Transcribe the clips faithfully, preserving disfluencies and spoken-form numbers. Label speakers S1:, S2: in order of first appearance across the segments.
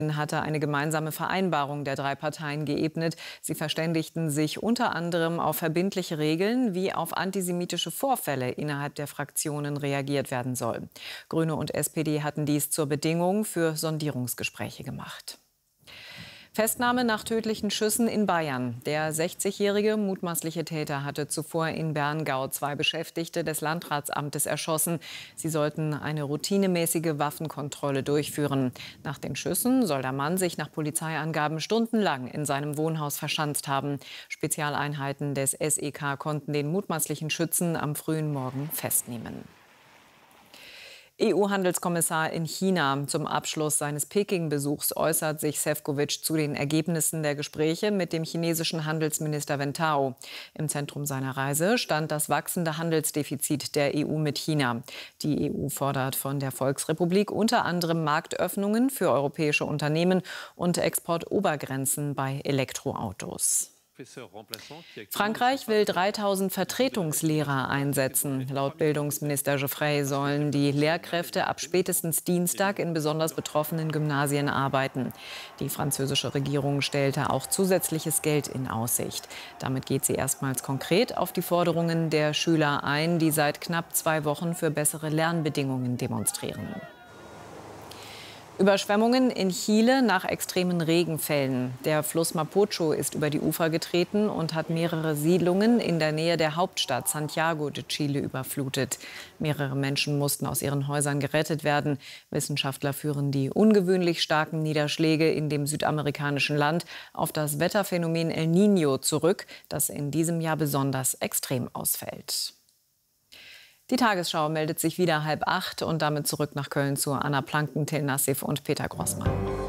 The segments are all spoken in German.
S1: hatte eine gemeinsame Vereinbarung der drei Parteien geebnet. Sie verständigten sich unter anderem auf verbindliche Regeln, wie auf antisemitische Vorfälle innerhalb der Fraktionen reagiert werden soll. Grüne und S P D hatten dies zur Bedingung für Sondierungsgespräche gemacht. Festnahme nach tödlichen Schüssen in Bayern. Der sechzigjährige mutmaßliche Täter hatte zuvor in Berngau zwei Beschäftigte des Landratsamtes erschossen. Sie sollten eine routinemäßige Waffenkontrolle durchführen. Nach den Schüssen soll der Mann sich nach Polizeiangaben stundenlang in seinem Wohnhaus verschanzt haben. Spezialeinheiten des S E K konnten den mutmaßlichen Schützen am frühen Morgen festnehmen. E U-Handelskommissar in China. Zum Abschluss seines Peking-Besuchs äußert sich Šefčovič zu den Ergebnissen der Gespräche mit dem chinesischen Handelsminister Wen Tao. Im Zentrum seiner Reise stand das wachsende Handelsdefizit der E U mit China. Die E U fordert von der Volksrepublik unter anderem Marktöffnungen für europäische Unternehmen und Exportobergrenzen bei Elektroautos. Frankreich will dreitausend Vertretungslehrer einsetzen. Laut Bildungsminister Geoffrey sollen die Lehrkräfte ab spätestens Dienstag in besonders betroffenen Gymnasien arbeiten. Die französische Regierung stellte auch zusätzliches Geld in Aussicht. Damit geht sie erstmals konkret auf die Forderungen der Schüler ein, die seit knapp zwei Wochen für bessere Lernbedingungen demonstrieren. Überschwemmungen in Chile nach extremen Regenfällen. Der Fluss Mapocho ist über die Ufer getreten und hat mehrere Siedlungen in der Nähe der Hauptstadt Santiago de Chile überflutet. Mehrere Menschen mussten aus ihren Häusern gerettet werden. Wissenschaftler führen die ungewöhnlich starken Niederschläge in dem südamerikanischen Land auf das Wetterphänomen El Niño zurück, das in diesem Jahr besonders extrem ausfällt. Die Tagesschau meldet sich wieder halb acht und damit zurück nach Köln zu Anna Planken, Till Nassif und Peter Grossmann.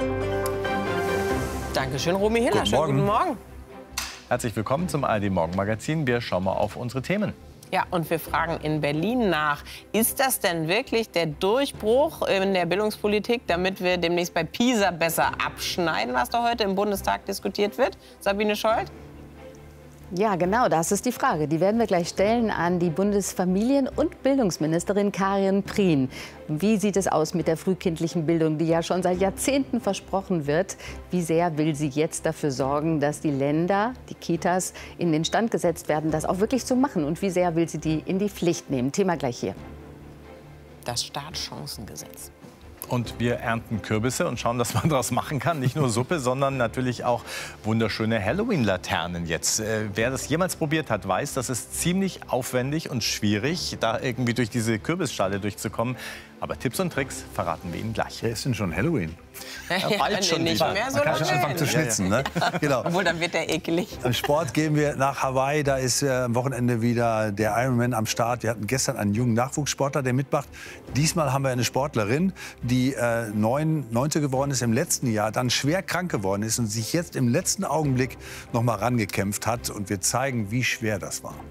S2: Dankeschön, Romy Hiller.
S3: Guten
S2: Schönen
S3: Morgen.
S2: guten Morgen.
S3: Herzlich willkommen zum A R D-Morgen-Magazin. Wir schauen mal auf unsere Themen.
S2: Ja, und wir fragen in Berlin nach, ist das denn wirklich der Durchbruch in der Bildungspolitik, damit wir demnächst bei PISA besser abschneiden, was da heute im Bundestag diskutiert wird? Sabine Scholz?
S4: Ja, genau, das ist die Frage. Die werden wir gleich stellen an die Bundesfamilien- und Bildungsministerin Karin Prien. Wie sieht es aus mit der frühkindlichen Bildung, die ja schon seit Jahrzehnten versprochen wird? Wie sehr will sie jetzt dafür sorgen, dass die Länder, die Kitas in den Stand gesetzt werden, das auch wirklich zu machen? Und wie sehr will sie die in die Pflicht nehmen? Thema gleich hier.
S2: Das Startchancengesetz.
S3: Und wir ernten Kürbisse und schauen, dass man daraus machen kann. Nicht nur Suppe, sondern natürlich auch wunderschöne Halloween-Laternen jetzt. Äh, wer das jemals probiert hat, weiß, das ist ziemlich aufwendig und schwierig, da irgendwie durch diese Kürbisschale durchzukommen. Aber Tipps und Tricks verraten wir Ihnen gleich.
S5: Wer ist denn schon Halloween?
S3: Ja, bald
S2: nee,
S3: schon
S2: nicht
S3: wieder.
S2: mehr so
S5: Man kann schon
S2: lange.
S5: anfangen zu schnitzen, ne? Genau.
S2: Obwohl, dann wird der ekelig.
S5: Im Sport gehen wir nach Hawaii. Da ist äh, am Wochenende wieder der Ironman am Start. Wir hatten gestern einen jungen Nachwuchssportler, der mitmacht. Diesmal haben wir eine Sportlerin, die äh, neun, neunte geworden ist im letzten Jahr, dann schwer krank geworden ist und sich jetzt im letzten Augenblick noch mal rangekämpft hat. Und wir zeigen, wie schwer das war.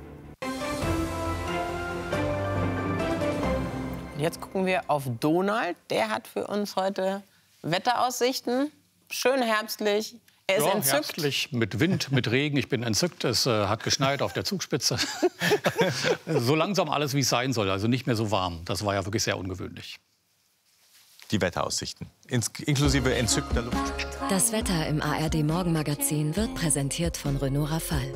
S2: Jetzt gucken wir auf Donald. Der hat für uns heute Wetteraussichten. Schön herbstlich. Er ist
S6: ja,
S2: entzückt.
S6: herbstlich, mit Wind, mit Regen. Ich bin entzückt. Es äh, hat geschneit auf der Zugspitze. So langsam alles, wie es sein soll. Also nicht mehr so warm. Das war ja wirklich sehr ungewöhnlich.
S3: Die Wetteraussichten, ins inklusive entzückter Luft.
S7: Das Wetter im A R D-Morgenmagazin wird präsentiert von Renault Rafale.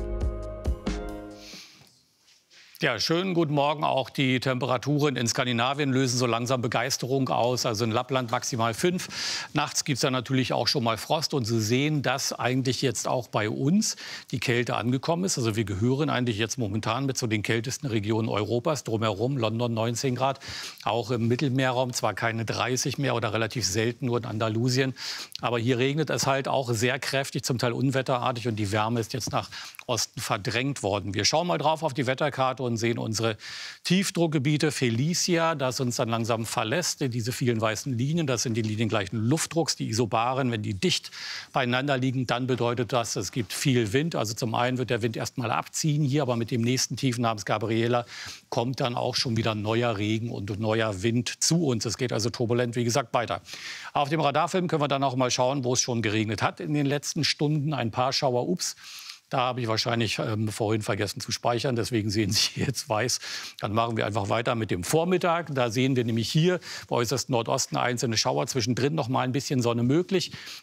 S6: Ja, schönen guten Morgen. Auch die Temperaturen in Skandinavien lösen so langsam Begeisterung aus. Also in Lappland maximal fünf. Nachts gibt es dann natürlich auch schon mal Frost. Und Sie sehen, dass eigentlich jetzt auch bei uns die Kälte angekommen ist. Also wir gehören eigentlich jetzt momentan mit zu den kältesten Regionen Europas. Drumherum London neunzehn Grad. Auch im Mittelmeerraum zwar keine dreißig mehr oder relativ selten nur in Andalusien. Aber hier regnet es halt auch sehr kräftig, zum Teil unwetterartig. Und die Wärme ist jetzt nach Osten verdrängt worden. Wir schauen mal drauf auf die Wetterkarte und sehen unsere Tiefdruckgebiete Felicia, das uns dann langsam verlässt. Diese vielen weißen Linien, das sind die Linien gleichen Luftdrucks, die Isobaren. Wenn die dicht beieinander liegen, dann bedeutet das, es gibt viel Wind. Also zum einen wird der Wind erst mal abziehen hier, aber mit dem nächsten Tief namens Gabriela kommt dann auch schon wieder neuer Regen und neuer Wind zu uns. Es geht also turbulent, wie gesagt, weiter. Auf dem Radarfilm können wir dann auch mal schauen, wo es schon geregnet hat in den letzten Stunden. Ein paar Schauer, ups. Da habe ich wahrscheinlich ähm, vorhin vergessen zu speichern, deswegen sehen Sie jetzt weiß. Dann machen wir einfach weiter mit dem Vormittag. Da sehen wir nämlich hier bei äußerst Nordosten einzelne Schauer, zwischendrin noch mal ein bisschen Sonne möglich.